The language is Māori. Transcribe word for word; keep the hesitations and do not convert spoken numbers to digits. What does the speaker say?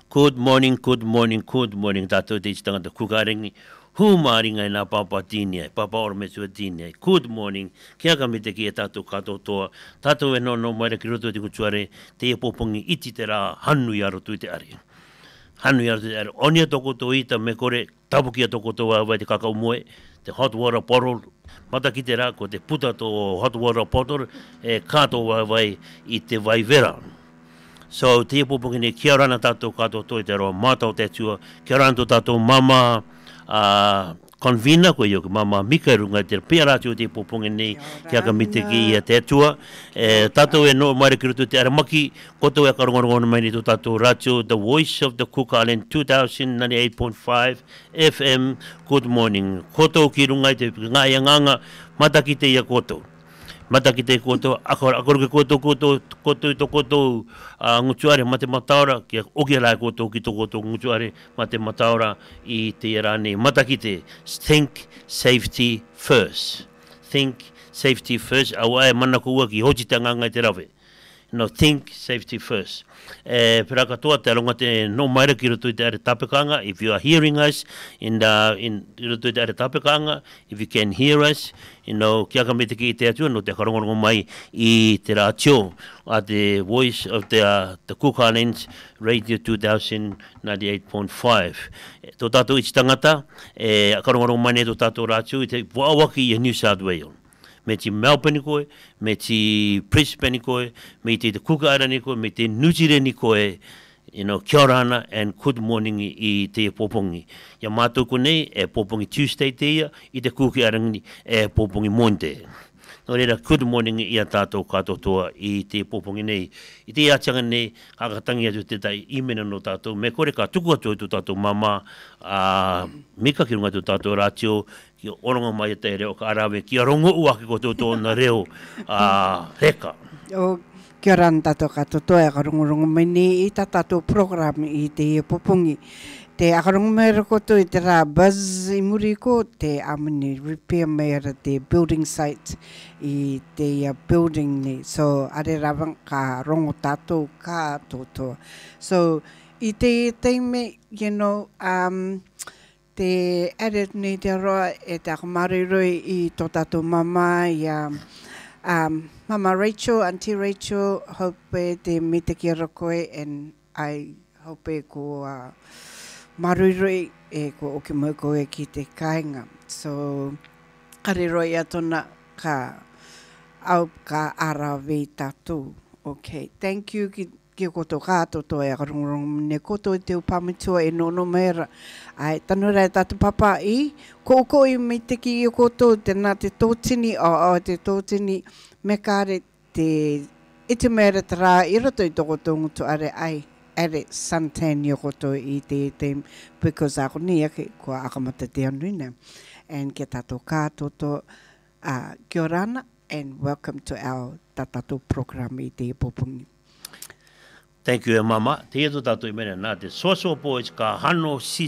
Good morning, good morning, good morning. Tātou te istanga te kukarengi. Hu maringa i nā papa tini ai, papa ora me sua tini ai. Good morning. Kia ka me te ki e tātou kato toa. Tātou e no no maira ki roto te kutuare, te e popongi iti te rā hanu i arotu i te ari. Hanu i arotu i te ari. Onia toko to ita me kore, tapukia toko toa vai te kakao moe, te hot water bottle. Mata ki te rā ko te puta to hot water bottle, e kato vai vai i te vai vera. So, te popongi ne kia rana tātou kato toi te roa mātau te tua, kia rana tō tātou mama uh, convener koe iok, mama Mika runga te pia rātio te popongi nei, kia ka mite ki ia te tua. E, tātou e no maire ki rutu te aramaki, koto e karongaronga mai ni tō tātou rātio, The Voice of the Cook Island, two thousand ninety-eight point five F M, good morning. Koto ki runga te ngā ia nganga, mata ki te ia koto. Mata ki te koto, akor akor ke koto koto koto to koto uh, ngutuare mate mataora ki oki lai koto ki to koto ngutuare mate mataora I te rane mata ki te think safety first. Think safety first. Awa e mana ko ki hoji tanga ngai te rawe. No, think safety first. E pera katoa te aronga te no maira ki roto I te are tapekanga. If you are hearing us in the in roto I te are tapekanga, if you can hear us, you know, kia ka me te ki te atua, no te karongorongo mai I te rātio a the Voice of the, uh, the Cook Islands Radio two thousand ninety-eight point five. Tō tātou I tangata, e karongorongo mai ne tō tātou rātio I te wāwaki I New South Wales. Me ti Melbourne koe, me ti Brisbane koe, me ti te Cook Island koe, me ti New Zealand koe, you know, kia rana and good morning I te popongi. Ia mātou ko nei e popongi Tuesday te ia, I te Cook Island e popongi Monday. No reira, good morning I a tātou katotoa I te popongi nei. I te atianga nei, kakatangi atu te tai imena no tātou, me kore ka tuku atu tu tātou mama, uh, mika ki runga tu tātou rātio, ki oronga mai te reo ka arawe, ki a rongo uake ko tō tōna reo uh, reka. O kia rana tātou katotoa e ka rongorongo mai nei I tā tātou program I te popongi. Te akarongo mai rako to I te rā buzz I muri ko te amini repair mai ara te building site I te uh, building ni. So are rawang ka rongo tātou ka tōtoa. So I te teime, you know, um, te edit ni te roa e te akamariroi I tō tātou mama I um, um, Mama Rachel, Auntie Rachel, hope te mite ki rakoe and I hope ko uh, marurui e ko oki mo ko e ki te kāinga. So, kare roi atona ka au ka arawe tātou. Okay, thank you ki, ki koto kātoto e akarongorong ne koto I te upamitua e nono mera. Ai, tanu rai tātou papa I, ko uko I me te ki I koto, tēnā te tōtini, o oh, oh, te tōtini, me kāre te ite mera te rā I roto I toko tōngutu are ai. Are suntan yo koto I te te because ako ni ake ko akamata te anuina and ke tato kātoto uh, kia rana and welcome to our tatato program I te popungi. Thank you, Mama. Te eto tātou I mena nā te Soso Boys ka hano si